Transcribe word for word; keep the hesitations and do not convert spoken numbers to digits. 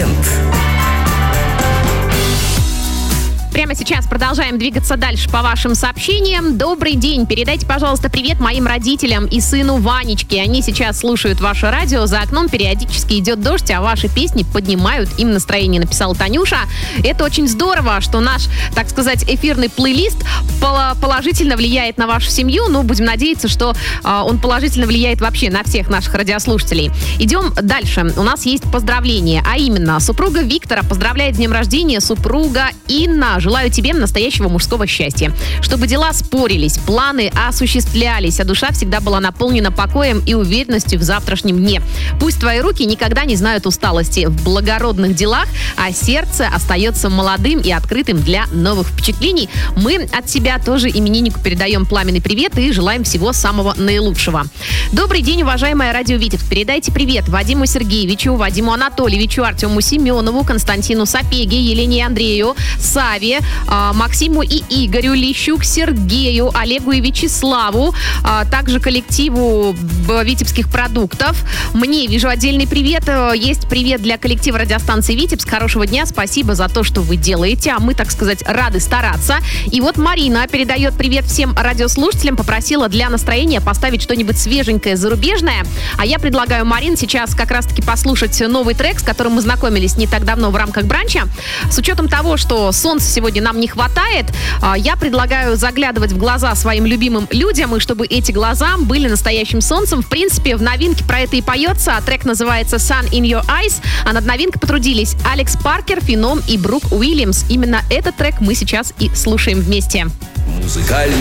Лайф-момент. Прямо сейчас продолжаем двигаться дальше по вашим сообщениям. Добрый день. Передайте, пожалуйста, привет моим родителям и сыну Ванечке. Они сейчас слушают ваше радио. За окном периодически идет дождь, а ваши песни поднимают им настроение, написала Танюша. Это очень здорово, что наш, так сказать, эфирный плейлист положительно влияет на вашу семью. Ну, будем надеяться, что э, он положительно влияет вообще на всех наших радиослушателей. Идем дальше. У нас есть поздравления, а именно супруга Виктора поздравляет с днем рождения супруга Инна. Желаю тебе настоящего мужского счастья. Чтобы дела спорились, планы осуществлялись, а душа всегда была наполнена покоем и уверенностью в завтрашнем дне. Пусть твои руки никогда не знают усталости в благородных делах, а сердце остается молодым и открытым для новых впечатлений. Мы от себя тоже имениннику передаем пламенный привет и желаем всего самого наилучшего. Добрый день, уважаемая радио Витебск. Передайте привет Вадиму Сергеевичу, Вадиму Анатольевичу, Артему Семенову, Константину Сапеге, Елене и Андрею, Саве, Максиму и Игорю, Лещук, Сергею, Олегу и Вячеславу, также коллективу витебских продуктов. Мне вижу отдельный привет. Есть привет для коллектива радиостанции Витебск. Хорошего дня, спасибо за то, что вы делаете, а мы, так сказать, рады стараться. И вот Марина передает привет всем радиослушателям, попросила для настроения поставить что-нибудь свеженькое, зарубежное. А я предлагаю, Марин, сейчас как раз-таки послушать новый трек, с которым мы знакомились не так давно в рамках бранча. С учетом того, что солнце сегодня нам не хватает, я предлагаю заглядывать в глаза своим любимым людям, и чтобы эти глаза были настоящим солнцем. В принципе, в новинке про это и поется. Трек называется Sun in Your Eyes, а над новинкой потрудились Алекс Паркер, Феном и Брук Уильямс. Именно этот трек мы сейчас и слушаем вместе. Музыкальный